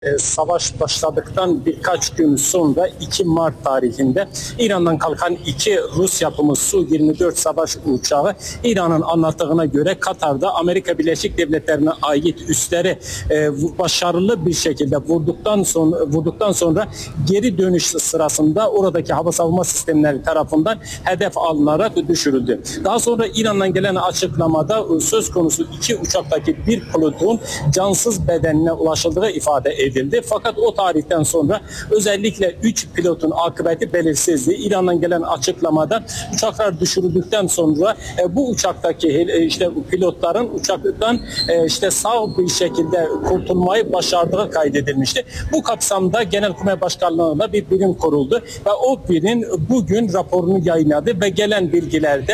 Savaş başladıktan birkaç gün sonra 2 Mart tarihinde İran'dan kalkan 2 Rus yapımı Su-24 savaş uçağı İran'ın anlattığına göre Katar'da Amerika Birleşik Devletleri'ne ait üsleri başarılı bir şekilde vurduktan sonra geri dönüş sırasında oradaki hava savunma sistemleri tarafından hedef alınarak düşürüldü. Daha sonra İran'dan gelen açıklamada söz konusu 2 uçaktaki bir pilotun cansız bedenine ulaşıldığı ifade edildi. Fakat o tarihten sonra özellikle 3 pilotun akıbeti belirsizdi. İran'dan gelen açıklamada uçaklar düşürüldükten sonra bu uçaktaki pilotların uçaktan sağ bir şekilde kurtulmayı başardığı kaydedilmişti. Bu kapsamda Genelkurmay Başkanlığı'na bir birim kuruldu ve o birim bugün raporunu yayınladı ve gelen bilgilerde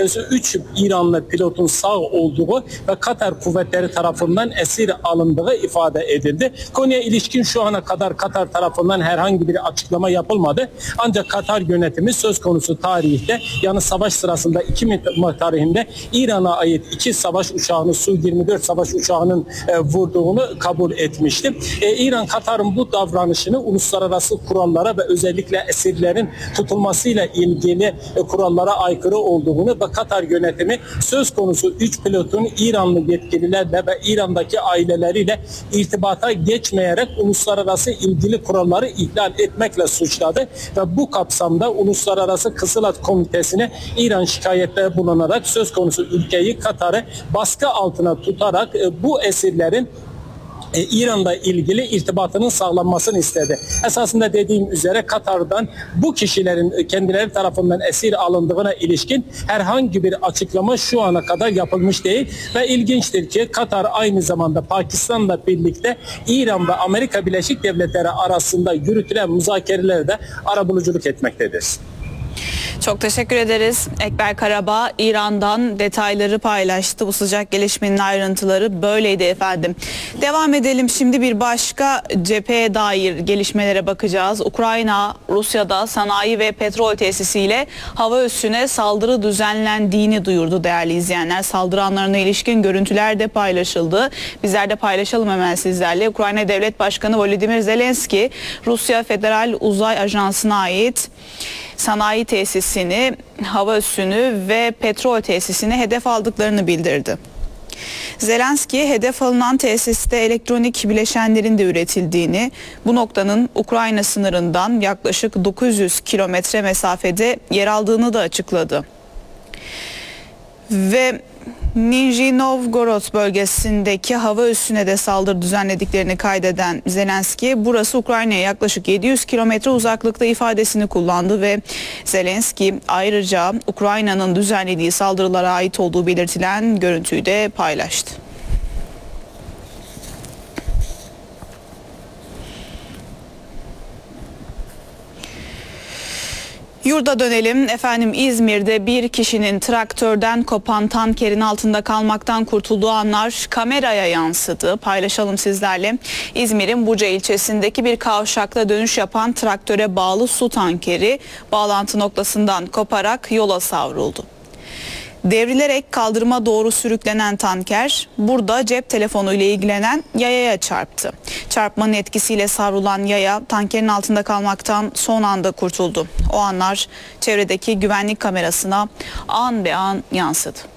3 İranlı pilotun sağ olduğu ve Katar kuvvetleri tarafından esir alındığı ifade edildi. Konuya ilişkin şu ana kadar Katar tarafından herhangi bir açıklama yapılmadı. Ancak Katar yönetimi söz konusu tarihte, yani savaş sırasında 2 Mart tarihinde İran'a ait 2 savaş uçağını, Su-24 savaş uçağının vurduğunu kabul etmişti. İran, Katar'ın bu davranışını uluslararası kurallara ve özellikle esirlerin tutulmasıyla ilgili kurallara aykırı olduğunu ve Katar yönetimi söz konusu 3 pilotun İranlı yetkililerle ve İran'daki aileleriyle irtibata geçmeyerek uluslararası ilgili kuralları ihlal etmekle suçladı ve bu kapsamda Uluslararası Kızıl Hat Komitesi'ne İran şikayette bulunarak söz konusu ülkeyi, Katar'ı baskı altına tutarak bu esirlerin İran'la ilgili irtibatının sağlanmasını istedi. Esasında dediğim üzere Katar'dan bu kişilerin kendileri tarafından esir alındığına ilişkin herhangi bir açıklama şu ana kadar yapılmış değil ve ilginçtir ki Katar aynı zamanda Pakistan'la birlikte İran ve Amerika Birleşik Devletleri arasında yürütülen müzakerelerde arabuluculuk etmektedir. Çok teşekkür ederiz. Ekber Karabağ İran'dan detayları paylaştı. Bu sıcak gelişmenin ayrıntıları böyleydi efendim. Devam edelim, şimdi bir başka cepheye dair gelişmelere bakacağız. Ukrayna, Rusya'da sanayi ve petrol tesisiyle hava üssüne saldırı düzenlendiğini duyurdu değerli izleyenler. Saldıranlarına ilişkin görüntüler de paylaşıldı. Bizler de paylaşalım hemen sizlerle. Ukrayna Devlet Başkanı Volodymyr Zelenski, Rusya Federal Uzay Ajansı'na ait sanayi tesisini, hava üssünü ve petrol tesisini hedef aldıklarını bildirdi. Zelenski, hedef alınan tesiste elektronik bileşenlerin de üretildiğini, bu noktanın Ukrayna sınırından yaklaşık 900 kilometre mesafede yer aldığını da açıkladı. Ve Nizhny Novgorod bölgesindeki hava üssüne de saldırı düzenlediklerini kaydeden Zelenski, burası Ukrayna'ya yaklaşık 700 kilometre uzaklıkta ifadesini kullandı ve Zelenski ayrıca Ukrayna'nın düzenlediği saldırılara ait olduğu belirtilen görüntüyü de paylaştı. Yurda dönelim efendim. İzmir'de bir kişinin traktörden kopan tankerin altında kalmaktan kurtulduğu anlar kameraya yansıdı. Paylaşalım sizlerle. İzmir'in Buca ilçesindeki bir kavşakta dönüş yapan traktöre bağlı su tankeri bağlantı noktasından koparak yola savruldu. Devrilerek kaldırıma doğru sürüklenen tanker burada cep telefonu ile ilgilenen yayaya çarptı. Çarpmanın etkisiyle savrulan yaya tankerin altında kalmaktan son anda kurtuldu. O anlar çevredeki güvenlik kamerasına an be an yansıdı.